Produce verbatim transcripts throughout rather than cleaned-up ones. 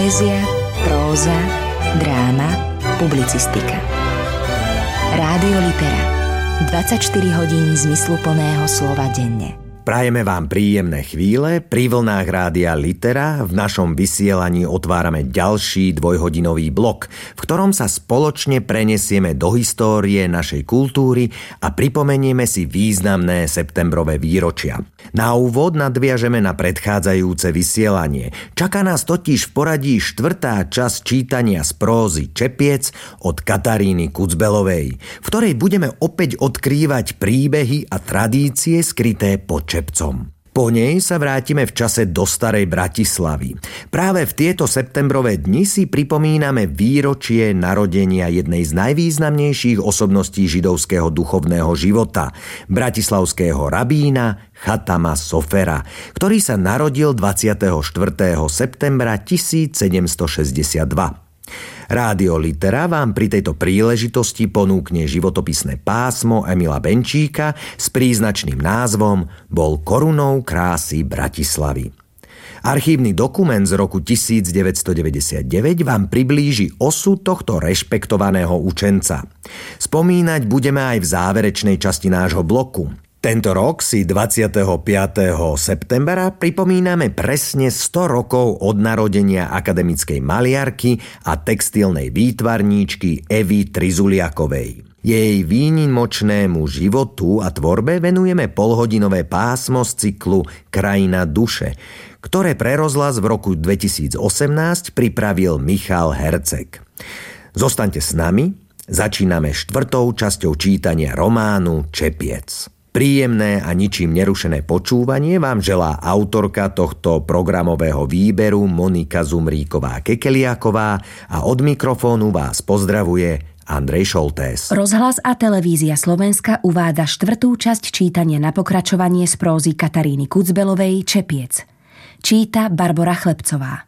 Poézia, próza, dráma, publicistika. Rádio Litera. dvadsaťštyri hodín zmysluplného slova denne. Prajeme vám príjemné chvíle pri vlnách Rádia Litera. V našom vysielaní otvárame ďalší dvojhodinový blok, v ktorom sa spoločne prenesieme do histórie našej kultúry a pripomenieme si významné septembrové výročia. Na úvod nadviažeme na predchádzajúce vysielanie. Čaká nás totiž v poradí štvrtá časť čítania z prózy Čepiec od Kataríny Kucbelovej, v ktorej budeme opäť odkrývať príbehy a tradície skryté pod Čepcom. Po nej sa vrátime v čase do starej Bratislavy. Práve v tieto septembrové dni si pripomíname výročie narodenia jednej z najvýznamnejších osobností židovského duchovného života, bratislavského rabína Chatama Sofera, ktorý sa narodil dvadsiateho štvrtého septembra tisícsedemstošesťdesiatdva. Rádio Litera vám pri tejto príležitosti ponúkne životopisné pásmo Emila Benčíka s príznačným názvom Bol korunou krásy Bratislavy. Archívny dokument z roku tisícdeväťstodeväťdesiatdeväť vám priblíži osud tohto rešpektovaného učenca. Spomínať budeme aj v záverečnej časti nášho bloku. Tento rok si dvadsiateho piateho septembra pripomíname presne sto rokov od narodenia akademickej maliarky a textilnej výtvarníčky Evy Trizuliakovej. Jej výnimočnému životu a tvorbe venujeme polhodinové pásmo z cyklu Krajina duše, ktoré pre rozhlas v roku dvetisícosemnásť pripravil Michal Herceg. Zostaňte s nami, začíname štvrtou časťou čítania románu Čepiec. Príjemné a ničím nerušené počúvanie vám želá autorka tohto programového výberu Monika Zumríková-Kekeliaková a od mikrofónu vás pozdravuje Andrej Šoltés. Rozhlas a televízia Slovenska uvádza štvrtú časť čítania na pokračovanie z prózy Kataríny Kucbelovej Čepiec. Číta Barbora Chlebcová.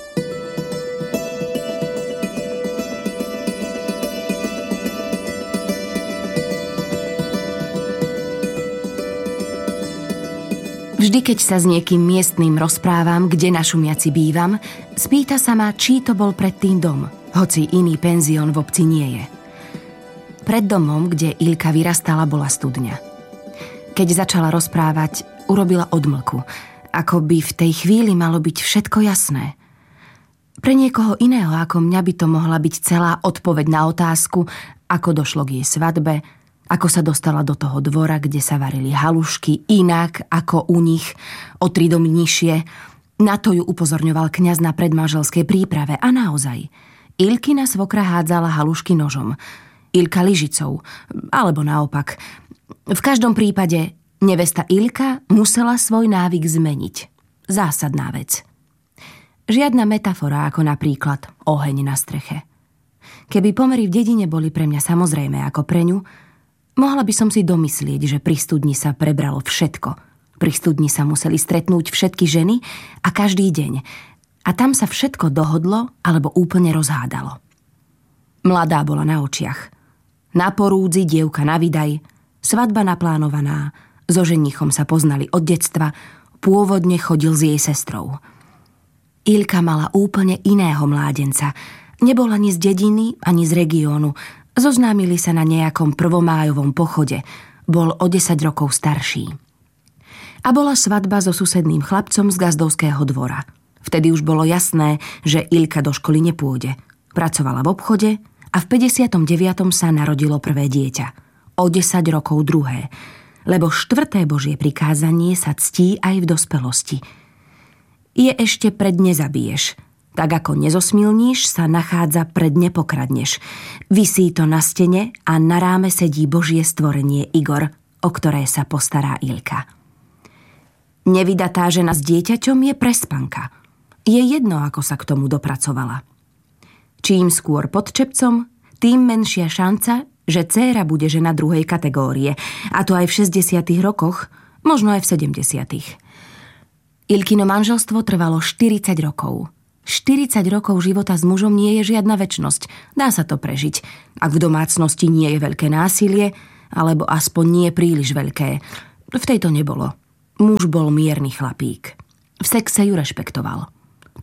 Vždy, keď sa s niekým miestnym rozprávam, kde na Šumiaci bývam, spýta sa ma, či to bol predtým dom, hoci iný penzión v obci nie je. Pred domom, kde Ilka vyrastala, bola studňa. Keď začala rozprávať, urobila odmlku, ako by v tej chvíli malo byť všetko jasné. Pre niekoho iného ako mňa by to mohla byť celá odpoveď na otázku, ako došlo k jej svadbe, ako sa dostala do toho dvora, kde sa varili halušky, inak ako u nich, o tri domy nižšie. Na to ju upozorňoval kňaz na predmanželskej príprave a naozaj. Ilkina svokra hádzala halušky nožom, Ilka lyžicou, alebo naopak. V každom prípade nevesta Ilka musela svoj návyk zmeniť. Zásadná vec. Žiadna metafora ako napríklad oheň na streche. Keby pomery v dedine boli pre mňa samozrejme ako pre ňu, mohla by som si domyslieť, že pri studni sa prebralo všetko. Pri studni sa museli stretnúť všetky ženy a každý deň. A tam sa všetko dohodlo alebo úplne rozhádalo. Mladá bola na očiach. Na porúdzi dievka na vydaj, svadba naplánovaná, so ženichom sa poznali od detstva, pôvodne chodil s jej sestrou. Ilka mala úplne iného mládenca. Nebol ani z dediny, ani z regiónu. Zoznámili sa na nejakom prvomájovom pochode. Bol o desať rokov starší. A bola svadba so susedným chlapcom z gazdovského dvora. Vtedy už bolo jasné, že Ilka do školy nepôjde. Pracovala v obchode a v päťdesiatom deviatom sa narodilo prvé dieťa. O desať rokov druhé. Lebo štvrté Božie prikázanie sa ctí aj v dospelosti. Je ešte pred nezabiješ. Tak ako nezosmilníš, sa nachádza pred nepokradneš. Visí to na stene a na ráme sedí Božie stvorenie Igor, o ktoré sa postará Ilka. Nevydatá žena s dieťaťom je prespanka. Je jedno, ako sa k tomu dopracovala. Čím skôr pod čepcom, tým menšia šanca, že dcéra bude žena druhej kategórie, a to aj v šesťdesiatych rokoch, možno aj v sedemdesiatych. Ilkino manželstvo trvalo štyridsať rokov. štyridsať rokov života s mužom nie je žiadna večnosť. Dá sa to prežiť, ak v domácnosti nie je veľké násilie, alebo aspoň nie príliš veľké. V tejto nebolo. Muž bol mierny chlapík. V sexe ju rešpektoval.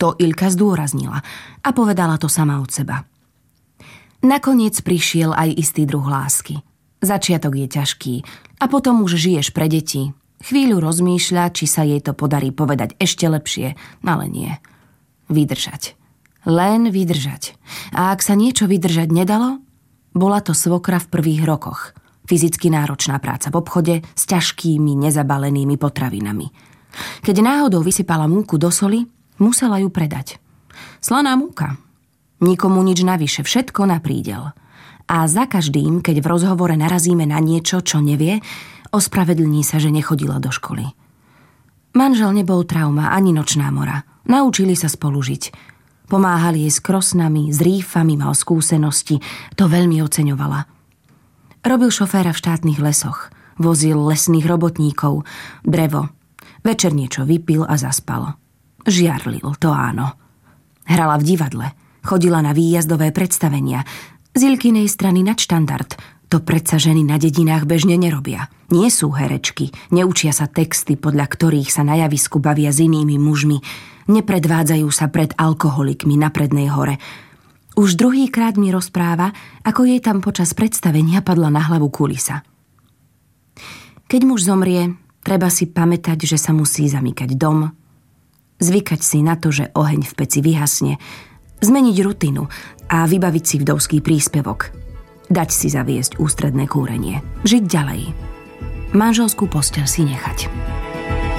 To Ilka zdôraznila a povedala to sama od seba. Nakoniec prišiel aj istý druh lásky. Začiatok je ťažký a potom už žiješ pre deti. Chvíľu rozmýšľa, či sa jej to podarí povedať ešte lepšie, ale nie. Vydržať. Len vydržať. A ak sa niečo vydržať nedalo, bola to svokra v prvých rokoch. Fyzicky náročná práca v obchode s ťažkými, nezabalenými potravinami. Keď náhodou vysypala múku do soli, musela ju predať. Slaná múka. Nikomu nič navyše, všetko na prídel. A za každým, keď v rozhovore narazíme na niečo, čo nevie, ospravedlní sa, že nechodila do školy. Manžel nebol trauma ani nočná mora. Naučili sa spolu žiť. Pomáhali jej s krosnami, s rýfami, mal skúsenosti. To veľmi oceňovala. Robil šoféra v štátnych lesoch. Vozil lesných robotníkov. Drevo. Večer niečo vypil a zaspal. Žiarlil, to áno. Hrala v divadle. Chodila na výjazdové predstavenia. Z Ilkinej strany nadštandard. To predsa ženy na dedinách bežne nerobia. Nie sú herečky. Neučia sa texty, podľa ktorých sa na javisku bavia s inými mužmi. Nepredvádzajú sa pred alkoholikmi na Prednej hore. Už druhýkrát mi rozpráva, ako jej tam počas predstavenia padla na hlavu kulisa. Keď muž zomrie, treba si pamätať, že sa musí zamykať dom, zvykať si na to, že oheň v peci vyhasne, zmeniť rutinu a vybaviť si vdovský príspevok. Dať si zaviesť ústredné kúrenie. Žiť ďalej. Manželskú posteľ si nechať.